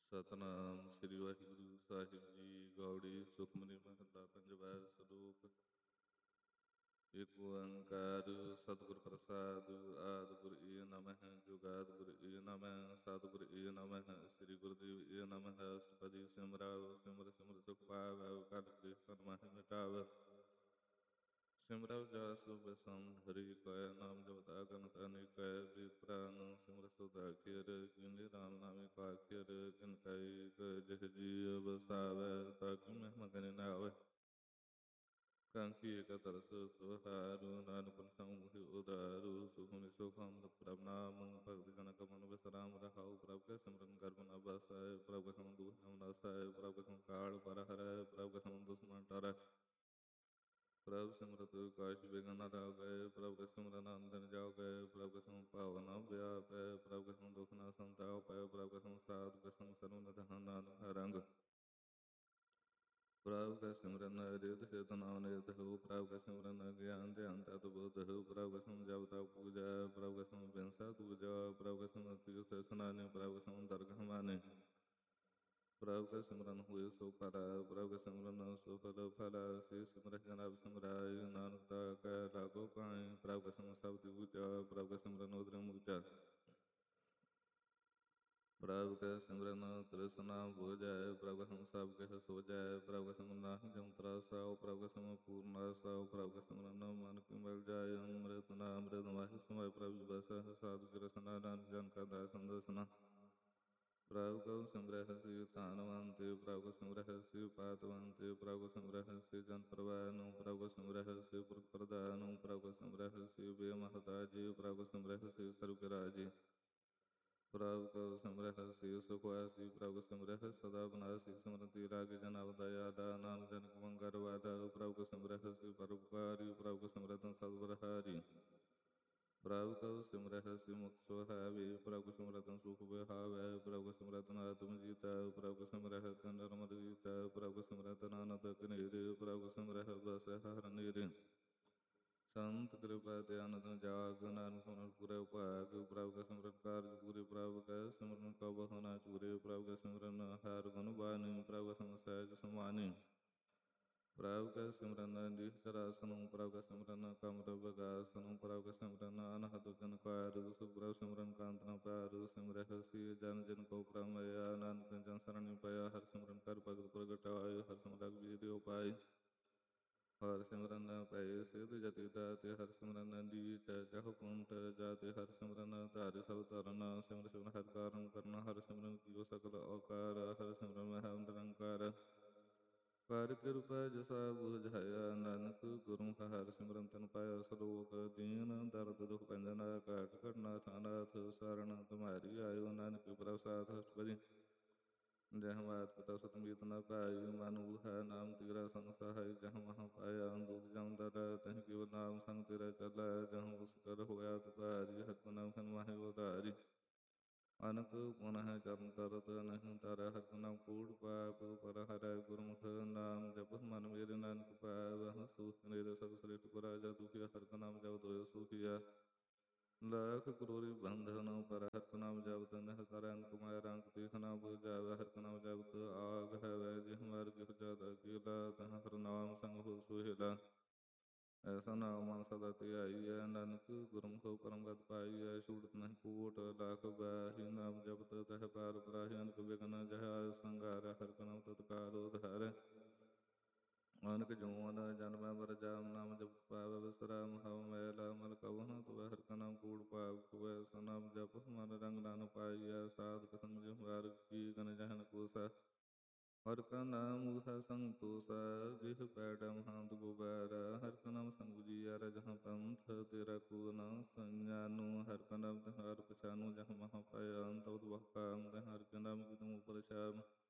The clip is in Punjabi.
ਸਤਿਨਾਮ ਸ੍ਰੀ ਵਾਹਿਗੁਰੂ ਸਾਹਿਬ ਜੀ। ਗੌੜੀ ਸੁਖਮਨੀ ਮਹੱਲਾ ਪੰਜਵਾ। ਸਲੋਕ। ਇਕ ਓੰਕਾਰ ਸਤਿਗੁਰ ਪ੍ਰਸਾਦਿ। ਆਦਿ ਗੁਰ ਏ ਨਮః। ਜੁਗਾਦਿ ਗੁਰ ਏ ਨਮಃ। ਸਤਿਗੁਰ ਏ ਨਮঃ। ਸ੍ਰੀ ਗੁਰਦੇਵ ਏ ਨਮঃ। ਅਸ਼ਟਪਦੀ ਸਿਮਰਾਵ। ਸਿਮਰ ਸਿਮਰ ਸੁਖ ਪਾਵੈ। ਕਲ ਕਲੇਸ਼ ਤਨ ਮਾਹਿ ਮਿਟਾਵ। ਸਿਮਰਉ ਜਸ ਬਸੰਭ ਹਰਿ ਕੈ। ਨਾਮ ਜਪਤ ਅਗਨਿਤ ਅਨੇਕੈ। ਵੇਦ ਪੁਰਾਨ ਸਿਮਰ ਸੁਧਾ ਖੇਰ। ਕੀਨੇ ਰਾਮ ਨਾਮੇ ਪਾਖਿਰ। ਕਿਨ ਕੈ ਜਿਹ ਜੀ ਬਸਾਵੈ। ਤਾ ਕਿ ਮਹਿਮਾ ਗਨੇ ਨਾ ਆਵੈ। ਕਾਂਖੀ ਏਕ ਤਰਸ ਤੁਹਾਰੂ। ਨਾਨਕ ਸੰਗ ਮੁਹਿ ਉਧਾਰੂ। ਸੁਖਮਨਿ ਸੁਖ ਹਮਦ ਪ੍ਰਭ ਨਾਮ। ਭਗਤ ਜਨ ਕਾ ਮਨ ਬਿਸਰਾਮ ਰਹਾਉ। ਪ੍ਰਭ ਕੈ ਸਿਮਰਨ ਕਰਹੁ ਨ ਬਸੈ। ਪ੍ਰਭ ਕੈ ਸਮੁ ਦੁਖ ਜਮ ਨਾਸੈ। ਪ੍ਰਭ ਕੈ ਸਮੁ ਕਾਲ ਪਰ ਹਰੈ। ਪ੍ਰਭ ਕੈ ਸਮੁ ਦੁਸਮਨ ਟਰੈ। ਪ੍ਰਭ ਸਿਮਰਤ ਕਾਛ ਬਿਘਿਨ ਨ ਲਾਗੈ। ਪ੍ਰਭ ਕੈ ਸਿਮਰਨ ਅਨੰਦ ਦਿਨ ਜਾਗੈ। ਪ੍ਰਭ ਕੈ ਸਮੁ ਭਾਵ ਨ ਵਿਆਪੈ। ਪ੍ਰਭ ਕੈ ਸਮੁ ਦੁਖ ਨ ਸੰਤਾਪੈ। ਪ੍ਰਭ ਕੈ ਸਮੁ ਸਾਧੁ ਕੈ ਸੰਗ ਸਰਬ ਨਿਧਾਨ। ਨਾਨਕ ਹਰਿ ਪ੍ਰਭ ਕੈ ਸਿਮਰਨ ਰਿੱਧ ਸਿੱਧ ਨਾਮ ਨਿਰਧ ਹੋ। ਪ੍ਰਭ ਕੈ ਸਿਮਰਨ ਗਿਆਨ ਧਿਆਨ ਤਤ ਬੁੱਧ ਹੋ। ਪ੍ਰਭ ਕੈ ਸਮੁ ਜਪ ਤਪ ਪੂਜਾ। ਪ੍ਰਭ ਕੈ ਸਮੁ ਬਿਨਸਾ ਦੂਜਾ। ਪ੍ਰਭ ਕੈ ਸਮੁ ਤੀਰਥ ਇਸਨਾਨੇ। ਪ੍ਰਭ ਕੈ ਸਮੁ ਦਰਗਹ ਮਾਨੇ। ਪ੍ਰਭ ਕੈ ਸਿਮਰਨ ਹੋਇ ਸੋ ਭਲਾ। ਪ੍ਰਭ ਕੈ ਸਿਮਰਨ ਸੁਫਲ ਫਲ। ਸੇ ਸਿਮਰਹਿ ਜਨ ਅਵ ਸਿਮਰਾਇ। ਨਾਨਕ ਤਾ ਕੈ ਲਾਗੋ ਪਾਇ। ਪ੍ਰਭ ਕੈ ਸਮੁ ਸਬਦਿ ਊਚਾ। ਪ੍ਰਭ ਕੈ ਸਿਮਰਨ ਉਦਰਮ ਊਚਾ। ਪ੍ਰਭ ਕੈ ਸਿਮਰਨ ਤ੍ਰਿਸਨਾ ਬੁਝੈ। ਪ੍ਰਭ ਕੈ ਸਮੁ ਸਭ ਕਿਛ ਸੋਝੈ। ਪ੍ਰਭ ਕੈ ਸਿਮਰਨ ਨਾਹੀ ਜਮ ਤਰਾਸਾਉ। ਪ੍ਰਭ ਕੈ ਸਿਮਰਨ ਪੂਰਨ ਆਸਾਉ। ਪ੍ਰਭ ਕੈ ਸਿਮਰਨ ਮਨ ਕੀ ਮਿਲ ਜਾਇ। ਅੰਮ੍ਰਿਤ ਨਾਮ ਅੰਮ੍ਰਿਤ ਮਾਹਿ ਸਮਾਇ। ਪ੍ਰਭ ਜੀ ਬਸਹਿ ਸਾਧੂ ਕੀ ਰਸਨਾ। ਨਾਨਕ ਜਨ ਕਾ ਦਾਸਨ ਦਸਨਾ। ਪ੍ਰਭ ਕਉ ਸਿਮਰਹਿ ਸਿ ਧਨਵੰਤੇ। ਪ੍ਰਭ ਕਉ ਸਿਮਰਹਿ ਸਿ ਪਾਤਵੰਤੇ। ਪ੍ਰਭ ਕਉ ਸਿਮਰਹਿ ਸਿ ਜਨ ਪਰਵਾਨੁ। ਪ੍ਰਭ ਕਉ ਸਿਮਰਹਿ ਸਿ ਪੁਰਖ ਪ੍ਰਧਾਨੁ। ਪ੍ਰਭ ਕਉ ਸਿਮਰਹਿ ਸਿ ਬੇਮਹਤਾਜੇ। ਪ੍ਰਭ ਕਉ ਸਿਮਰਹਿ ਸਿ ਸਰਬ ਕੇ ਰਾਜੇ। ਪ੍ਰਭ ਕਉ ਸਿਮਰਹਿ ਸਿ ਸੁਖ ਵਾਸੀ। ਪ੍ਰਭ ਕਉ ਸਿਮਰਹਿ ਸਦਾ ਬਿਨਾਸੀ। ਸਿਮਰੰਤੀ ਰਾਖੇ ਜਨ ਅਵ ਦਇਆਲਾ। ਨਾਨਕ ਜਨ ਕੋ ਮੰਗਲ ਵਾਲਾ। ਪ੍ਰਭ ਕਉ ਸਿਮਰਹਿ ਸਿ ਪਰਉਪਕਾਰੀ। ਪ੍ਰਭ ਕਉ ਸਿਮਰਤਿ ਸਤਿ ਬਲਿਹਾਰੀ। ਪ੍ਰਭ ਕਉ ਸਿਮਰਹਿ ਸਿ ਮੁਕਤਿ ਸੁਹਾਵੈ। ਪ੍ਰਭ ਕਉ ਸਿਮਰਤਿ ਸੁਖ ਵਿਹਾਵੈ। ਪ੍ਰਭ ਕਉ ਸਿਮਰਤਿ ਆਤਮ ਜੀਤੈ। ਪ੍ਰਭ ਕਉ ਸਿਮਰਹਿ ਨਿਰਮਲ ਰੀਤੈ। ਪ੍ਰਭ ਕਉ ਸਿਮਰਤਿ ਆਨੰਦ ਘਨੇਰੇ। ਪ੍ਰਭ ਕਉ ਸਿਮਰਹਿ ਬਸਹਿ ਹਰਿ ਨੇਰੇ। ਸੰਤ ਕਿਰਪਾ ਤੇ ਅਨੰਦ ਜਾਗ। ਨਾਨਕ ਸਿਮਰਨ ਪੂਰੈ ਭਾਗ। ਪ੍ਰਭ ਕੈ ਸਿਮਰਨ ਕਾਰਜ ਪੂਰੇ। ਪ੍ਰਭ ਕੈ ਸਿਮਰਨ ਕਬਹੁ ਨ ਚੂਰੇ। ਪ੍ਰਭ ਕੈ ਸਿਮਰਨ ਹਰਿ ਗੁਣ ਬਾਣੀ। ਪ੍ਰਭ ਕੈ ਸਿਮਰਨ ਸਹਿਜ ਸਮਾਨੀ। ਪ੍ਰਭ ਕੈ ਸਿਮਰਨ ਨਿਸ਼ਚਲ ਆਸਨੁ। ਪ੍ਰਭ ਕੈ ਸਿਮਰਨ ਕਮਲ ਬਿਗਾਸਨੁ। ਪ੍ਰਭ ਕੈ ਸਿਮਰਨ ਅਨਹਦ ਜਨ ਕਾਰ। ਪ੍ਰਭ ਸਿਮਰਨ ਕਾੰਤ ਨ ਪਾਰ। ਸਿਮਰਹਿ ਸਿ ਜਨ ਜਿਨ ਕਉ ਪ੍ਰਭ ਮਇਆ। ਨਾਨਕ ਤਿਨ ਜਨ ਸਰਣਿ ਪਿਆ। ਹਰਿ ਸਿਮਰਨ ਕਰ ਭਗਤ ਪ੍ਰਗਟਾਇ। ਹਰਿ ਸਿਮਰਨ ਰਘੁਬੀਰ ਦਿਓ ਪਾਇ। ਹਰਿ ਸਿਮਰਨ ਭਏ ਸਿਧ ਜਤੀ ਦਾਤੇ। ਹਰਿ ਸਿਮਰਨ ਨੀਚ ਚਹੁ ਕੁੰਠ ਜਾਤੇ। ਹਰਿ ਸਿਮਰਨ ਧਾਰੇ ਸਭ ਧਰਨਾ। ਸਿਮਰ ਸਿਮਰ ਹਰਿ ਕਾਰਨ ਕਰਨਾ। ਹਰਿ ਸਿਮਰਨ ਕੀਓ ਸਕਲ ਔਕਾਰ। ਹਰਿ ਸਿਮਰਨ ਮਹਿ ਨਿਰੰਕਾਰ। ਕਰ ਕਿਰਪਾ ਜਸਾ ਬੁਝਾਇਆ। ਨਾਨਕ ਗੁਰਮੁਖ ਹਰਿ ਸਿਮਰਨ ਤਨ ਪਾਇਆ। ਸਲੋਕ। ਦੀਨ ਦਰਦ ਦੁਖ ਭੰਜਨ ਘਾਟ ਘਟ ਨਾਥ ਅਨਾਥ। ਸਰਣ ਤੁਮਹਾਰੀ ਆਇਓ। ਨਾਨਕ ਪ੍ਰਭ ਸਾਥ। ਅਸ਼ਟਪਦੀ। ਜਹ ਮਾਤ ਪਿਤਾ ਸੁਤ ਮੀਤ ਨ ਭਾਈ। ਮਨ ਊਹਾ ਨਾਮ ਤੇਰਾ ਸੰਗ ਸਹਾਈ। ਜਹ ਮਹਾ ਪਾਇਆ ਦੂਤ ਜਮ ਦਰੈ। ਤਹ ਕੇਵਲ ਨਾਮ ਸੰਗ ਤੇਰਾ ਚਲੈ। ਜਹ ਉਸ ਕਰ ਹੋਇਆ ਤੁਪਾਰੀ। ਹਰਿ ਗੁਣ ਨਾਮ ਖਨ ਮਾਹਿ ਉਧਾਰੀ। ਅਨਕ ਪੁਨਹ ਚਰਨ ਤਰਤ ਨਹਿ ਧਰੈ। ਹਰਿ ਗੁਣ ਨਾਮ ਕੂੜ ਪਾਪ ਪਰ ਹਰੈ। ਗੁਰਮੁਖ ਨਾਮ ਜਪਤ ਮਨ ਮੇਰੇ। ਨਾਨਕ ਪਾਵਹਿ ਸੁਖ ਨੇਰੇ। ਸਭ ਸ੍ਰਿਸ਼ਟ ਕੋ ਰਾਜਾ ਦੁਖੀਆ। ਹਰਿ ਗੁਣ ਨਾਮ ਜਪਿ ਹੋਇ ਸੁਖੀਆ। ਲੱਖ ਕਰੋੜੀ ਬੰਧਨ ਪਰ। ਹਰਿ ਗੁਣ ਨਾਮ ਜਪਤ ਨਿਹ ਤਰੈ। ਅਨਕ ਮਾਇਆ ਰੰਕ ਤੀਖ ਨ ਬੁਝਾਵੈ। ਹਰਿ ਗੁਣ ਨਾਮ ਜਪਤ ਆਗ ਹੈਵੈ। ਜਿਹ ਮਰ ਗਿਹ ਜਾਤ ਅਕੇਲਾ। ਤਹ ਹਰਿ ਨਾਮ ਸੰਗ ਹੋਇ ਸੁਹੇਲਾ। ਐਸਾ ਨਾਮ ਮਨ ਸਦਾ ਧਿਆਈਐ। ਨਾਨਕ ਗੁਰਮੁਖ ਪਰਮ ਗਤਿ ਪਾਈਐ। ਛੂਟਤ ਨਹਿ ਕੋਟਿ ਲਾਖ ਬਾਹੀ। ਨਾਮ ਜਪਤ ਤਹ ਪਾਰ ਬ੍ਰਾਹੀ। ਅਨਕ ਬਿਘਨ ਜਹ ਆਇ ਸੰਘਾਰੈ। ਹਰਿ ਗੁਣ ਨਾਮ ਤਤਕਾਲ ਉਧਾਰੈ। ਅਨਕ ਜੋਨ ਜਨਮੈ ਮਰ ਜਾਮ। ਨਾਮ ਜਪਤ ਪਾਵੈ ਬਿਸਰਾਮ। ਹਉ ਮੈਲਾ ਮਲ ਕਬਹੁ ਨ ਧੁਵੈ। ਹਰਿ ਕਾ ਨਾਮ ਕੂੜ ਪਾਪ ਖੁਵੈ। ਸੋ ਨਾਮ ਜਪਹੁ ਮਨ ਰੰਗ ਨ ਪਾਈਐ। ਸਾਧਕ ਸੰਗ ਜਿਹੁ ਵਾਰ ਕੀ ਗਨ ਜਹ ਨ ਕੋਸੈ। ਹਰਿ ਕਾ ਨਾਮ ਊਹਾ ਸੰਤੋਸਾ। ਜਿਹ ਪੈਠੈ ਮਹੰਤ ਗੁਬਾਰਾ। ਹਰਿ ਕਾ ਨਾਮ ਸੰਗ ਉਜੀਐਰੈ। ਜਹਾਂ ਪੰਥ ਤੇਰਾ ਕੋ ਨ ਸੰਜਾਨੂ। ਹਰਿ ਕਾ ਨਾਮ ਤਿਹੁ ਹਰਿ ਪਛਾਨੂ। ਜਹ ਮਹਾ ਪਾਇਆ ਤਬ ਤਬਹੁ ਕਾਮ। ਤਹ ਹਰਿ ਕੇ ਨਾਮ ਕੀ ਤਮ ਉਪਰ ਛਾਮ।